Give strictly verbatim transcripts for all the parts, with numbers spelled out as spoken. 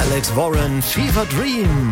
Alex Warren, Fever Dream.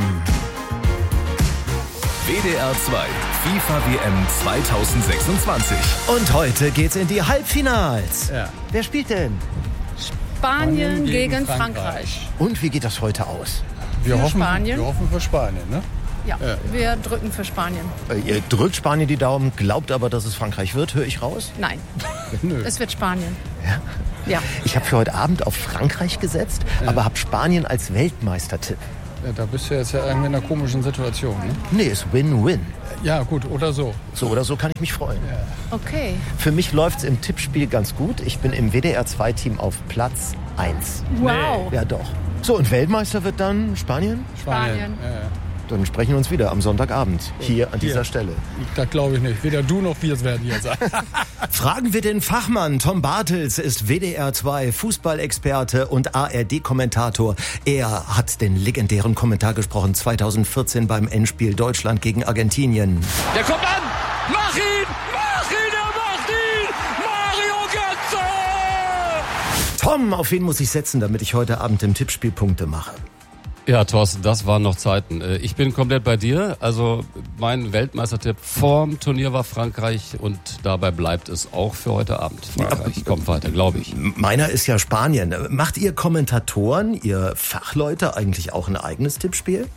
W D R zwei FIFA W M zweitausendsechsundzwanzig. Und heute geht's in die Halbfinals. Ja. Wer spielt denn? Spanien gegen, gegen Frankreich. Frankreich. Und wie geht das heute aus? Wir für hoffen, Spanien. Wir hoffen für Spanien, ne? Ja, ja, wir drücken für Spanien. Ihr drückt Spanien die Daumen, glaubt aber, dass es Frankreich wird, höre ich raus? Nein, Nö. Es wird Spanien. Ja? Ja. Ich habe für heute Abend auf Frankreich gesetzt, ja. aber habe Spanien als Weltmeistertipp. Ja, da bist du jetzt ja irgendwie in einer komischen Situation, ne? Nee, ist Win-Win. Ja, gut, oder so. So oder so kann ich mich freuen. Ja. Okay. Für mich läuft's im Tippspiel ganz gut. Ich bin im W D R zwei Team auf Platz eins. Wow. Ja, doch. So, und Weltmeister wird dann Spanien? Spanien. Spanien. Ja, ja. Dann sprechen wir uns wieder am Sonntagabend hier an dieser hier. Stelle. Das glaube ich nicht. Weder du noch wir werden hier sein. Fragen wir den Fachmann. Tom Bartels ist W D R zwei Fußballexperte und A R D-Kommentator. Er hat den legendären Kommentar gesprochen zweitausendvierzehn beim Endspiel Deutschland gegen Argentinien. Der kommt an! Mach ihn! Mach ihn! Er macht ihn! Mario Götze! Tom, auf wen muss ich setzen, damit ich heute Abend im Tippspiel Punkte mache? Ja, Thorsten, das waren noch Zeiten. Ich bin komplett bei dir. Also mein Weltmeistertipp vorm Turnier war Frankreich und dabei bleibt es auch für heute Abend. Frankreich kommt weiter, glaube ich. Meiner ist ja Spanien. Macht ihr Kommentatoren, ihr Fachleute eigentlich auch ein eigenes Tippspiel?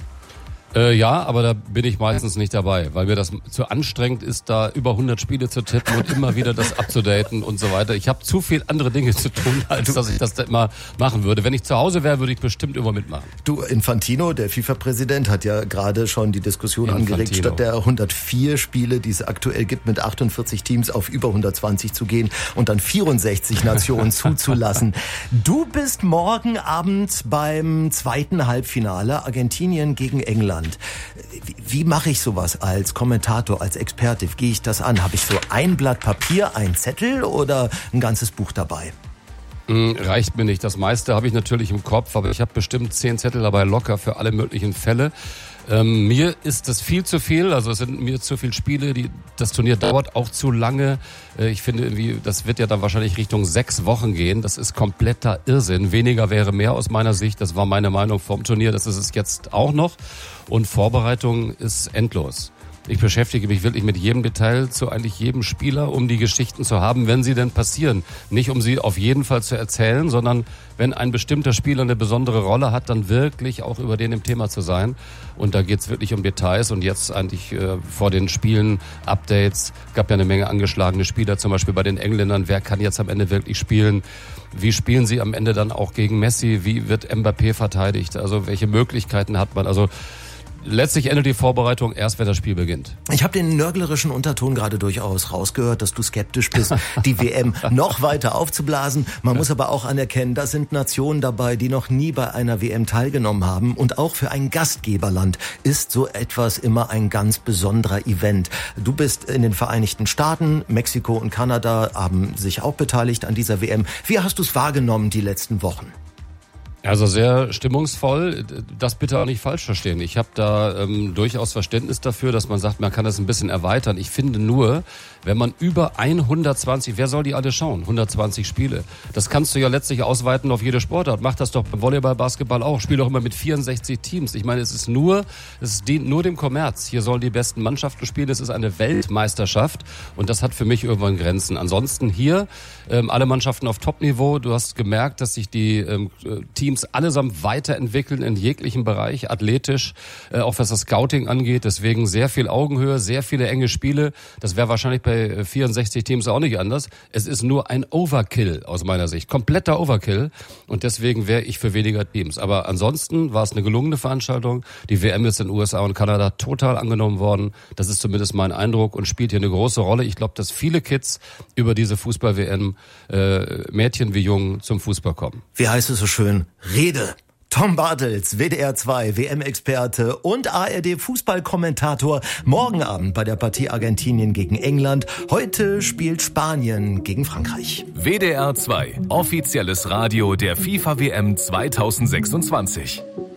Äh, ja, aber da bin ich meistens nicht dabei, weil mir das zu anstrengend ist, da über hundert Spiele zu tippen und immer wieder das abzudaten und so weiter. Ich habe zu viel andere Dinge zu tun, als dass ich das da immer machen würde. Wenn ich zu Hause wäre, würde ich bestimmt immer mitmachen. Du, Infantino, der FIFA-Präsident, hat ja gerade schon die Diskussion Infantino. angeregt, statt der hundertvier Spiele, die es aktuell gibt, mit achtundvierzig Teams auf über hundertzwanzig zu gehen und dann vierundsechzig Nationen zuzulassen. Du bist morgen Abend beim zweiten Halbfinale, Argentinien gegen England. Wie, wie mache ich sowas als Kommentator, als Experte? Wie gehe ich das an? Habe ich so ein Blatt Papier, ein Zettel oder ein ganzes Buch dabei? Hm, reicht mir nicht. Das meiste habe ich natürlich im Kopf, aber ich habe bestimmt zehn Zettel dabei locker für alle möglichen Fälle. Ähm, mir ist das viel zu viel, also es sind mir zu viele Spiele, die, das Turnier dauert auch zu lange. Äh, ich finde irgendwie, das wird ja dann wahrscheinlich Richtung sechs Wochen gehen. Das ist kompletter Irrsinn. Weniger wäre mehr aus meiner Sicht. Das war meine Meinung vom Turnier. Das ist es jetzt auch noch. Und Vorbereitung ist endlos. Ich beschäftige mich wirklich mit jedem Detail zu eigentlich jedem Spieler, um die Geschichten zu haben, wenn sie denn passieren. Nicht um sie auf jeden Fall zu erzählen, sondern wenn ein bestimmter Spieler eine besondere Rolle hat, dann wirklich auch über den im Thema zu sein. Und da geht's wirklich um Details. Und jetzt eigentlich äh, vor den Spielen Updates. Gab ja eine Menge angeschlagene Spieler, zum Beispiel bei den Engländern. Wer kann jetzt am Ende wirklich spielen? Wie spielen sie am Ende dann auch gegen Messi? Wie wird Mbappé verteidigt? Also welche Möglichkeiten hat man? Also letztlich endet die Vorbereitung erst, wenn das Spiel beginnt. Ich habe den nörglerischen Unterton gerade durchaus rausgehört, dass du skeptisch bist, die W M noch weiter aufzublasen. Man muss aber auch anerkennen, da sind Nationen dabei, die noch nie bei einer W M teilgenommen haben. Und auch für ein Gastgeberland ist so etwas immer ein ganz besonderer Event. Du bist in den Vereinigten Staaten, Mexiko und Kanada haben sich auch beteiligt an dieser W M. Wie hast du es wahrgenommen die letzten Wochen? Also sehr stimmungsvoll, das bitte auch nicht falsch verstehen. Ich habe da ähm, durchaus Verständnis dafür, dass man sagt, man kann das ein bisschen erweitern. Ich finde nur, wenn man über hundertzwanzig, wer soll die alle schauen? hundertzwanzig Spiele. Das kannst du ja letztlich ausweiten auf jede Sportart. Mach das doch beim Volleyball, Basketball auch. Spiel doch immer mit vierundsechzig Teams. Ich meine, es ist nur, es dient nur dem Kommerz. Hier sollen die besten Mannschaften spielen. Es ist eine Weltmeisterschaft und das hat für mich irgendwann Grenzen. Ansonsten hier ähm, alle Mannschaften auf Top-Niveau. Du hast gemerkt, dass sich die ähm, Teams allesamt weiterentwickeln in jeglichem Bereich, athletisch, äh, auch was das Scouting angeht. Deswegen sehr viel Augenhöhe, sehr viele enge Spiele. Das wäre wahrscheinlich bei vierundsechzig Teams auch nicht anders. Es ist nur ein Overkill aus meiner Sicht, kompletter Overkill. Und deswegen wäre ich für weniger Teams. Aber ansonsten war es eine gelungene Veranstaltung. Die W M ist in den U S A und Kanada total angenommen worden. Das ist zumindest mein Eindruck und spielt hier eine große Rolle. Ich glaube, dass viele Kids über diese Fußball-W M, äh, Mädchen wie Jungen, zum Fußball kommen. Wie heißt es so schön? Rede. Tom Bartels, W D R zwei W M-Experte und A R D-Fußballkommentator. Morgen Abend bei der Partie Argentinien gegen England. Heute spielt Spanien gegen Frankreich. W D R zwei, offizielles Radio der FIFA W M zweitausendsechsundzwanzig.